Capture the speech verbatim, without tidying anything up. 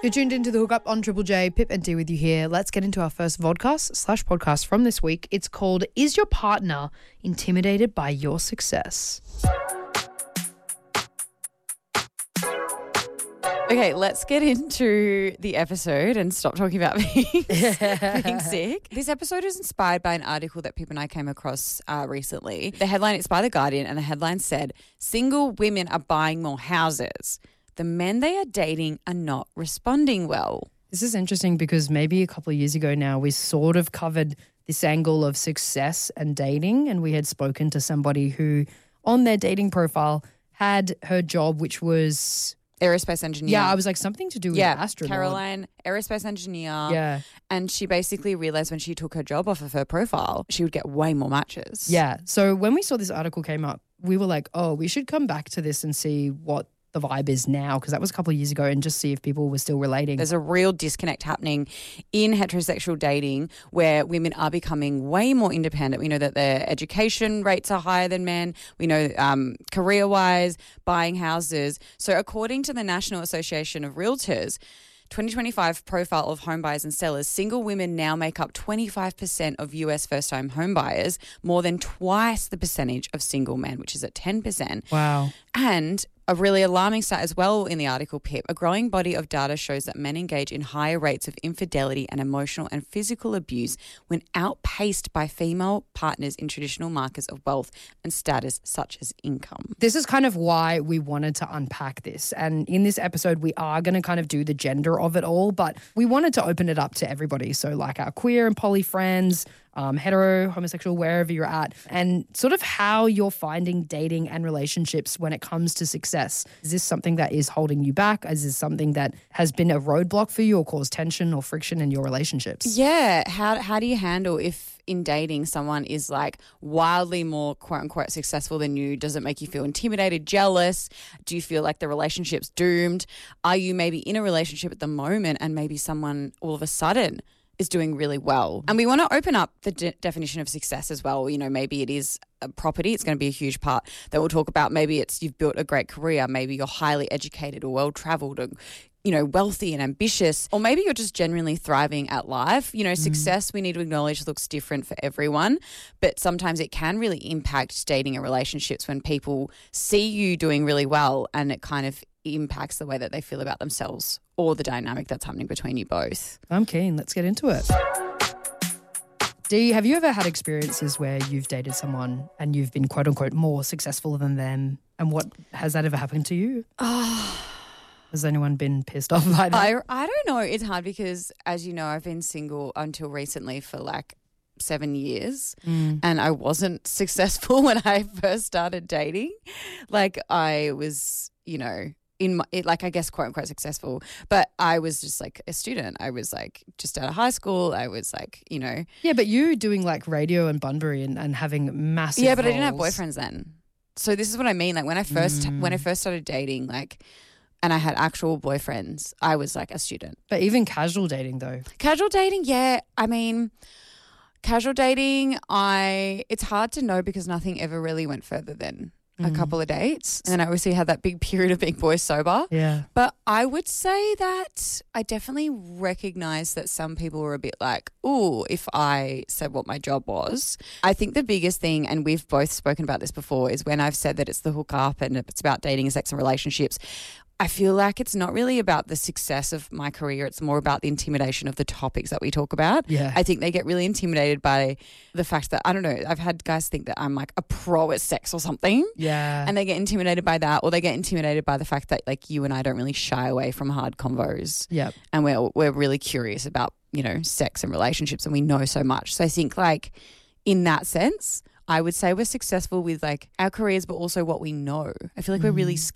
You're tuned into The Hookup on Triple J. Pip and Dee with you here. Let's get into our first vodcast slash podcast from this week. It's called Is Your Partner Intimidated by Your Success? Okay, let's get into the episode and stop talking about being, being sick. This episode is inspired by an article that Pip and I came across uh, recently. The headline, it's by The Guardian, and the headline said, "Single women are buying more houses. The men they are dating are not responding well." This is interesting because maybe a couple of years ago now, we sort of covered this angle of success and dating, and we had spoken to somebody who on their dating profile had her job, which was... Aerospace engineer. Yeah, I was like, something to do with yeah, astronaut. Caroline, aerospace engineer. Yeah. And she basically realised when she took her job off of her profile, she would get way more matches. Yeah. So when we saw this article came up, we were like, oh, we should come back to this and see what the vibe is now, because that was a couple of years ago, and just see if people were still relating. There's a real disconnect happening in heterosexual dating where women are becoming way more independent. We know that their education rates are higher than men. We know um, career-wise, buying houses. So according to the National Association of Realtors, twenty twenty-five profile of home buyers and sellers, single women now make up twenty-five percent of U S first-time home buyers, more than twice the percentage of single men, which is at ten percent. Wow. And a really alarming stat as well in the article, Pip, a growing body of data shows that men engage in higher rates of infidelity and emotional and physical abuse when outpaced by female partners in traditional markers of wealth and status such as income. This is kind of why we wanted to unpack this. And in this episode, we are going to kind of do the gender of it all, but we wanted to open it up to everybody. So like our queer and poly friends, Um, hetero, homosexual, wherever you're at, and sort of how you're finding dating and relationships when it comes to success. Is this something that is holding you back? Is this something that has been a roadblock for you or caused tension or friction in your relationships? Yeah. How, how do you handle if in dating someone is like wildly more quote unquote successful than you? Does it make you feel intimidated, jealous? Do you feel like the relationship's doomed? Are you maybe in a relationship at the moment and maybe someone all of a sudden is doing really well? And we want to open up the de- definition of success as well. You know, maybe it is a property. It's going to be a huge part that we'll talk about. Maybe it's you've built a great career. Maybe you're highly educated or well-traveled or, you know, wealthy and ambitious. Or maybe you're just genuinely thriving at life. You know, mm. success, we need to acknowledge, looks different for everyone. But sometimes it can really impact dating and relationships when people see you doing really well and it kind of impacts the way that they feel about themselves or the dynamic that's happening between you both. I'm keen. Let's get into it. Dee, have you ever had experiences where you've dated someone and you've been quote unquote more successful than them? And what has that ever happened to you? Oh. Has anyone been pissed off by that? I, I don't know. It's hard because, as you know, I've been single until recently for like seven years mm. and I wasn't successful when I first started dating. Like I was, you know, in my, it, like I guess quote unquote successful, but I was just like a student. I was like just out of high school. I was like, you know. Yeah, but you doing like radio and Bunbury and, and having massive Yeah, but roles. I didn't have boyfriends then. So this is what I mean. Like when I first, mm. when I first started dating, like, and I had actual boyfriends, I was like a student. But even casual dating though. Casual dating, yeah. I mean, casual dating, I, it's hard to know because nothing ever really went further than a couple of dates. And then I obviously had that big period of being boy sober. Yeah. But I would say that I definitely recognize that some people were a bit like, ooh, if I said what my job was. I think the biggest thing, and we've both spoken about this before, is when I've said that it's the hookup and it's about dating and sex and relationships, I feel like it's not really about the success of my career. It's more about the intimidation of the topics that we talk about. Yeah. I think they get really intimidated by the fact that, I don't know, I've had guys think that I'm like a pro at sex or something. Yeah. And they get intimidated by that, or they get intimidated by the fact that like you and I don't really shy away from hard convos. Yep. And we're, we're really curious about, you know, sex and relationships and we know so much. So I think like in that sense, I would say we're successful with like our careers, but also what we know. I feel like mm. we're really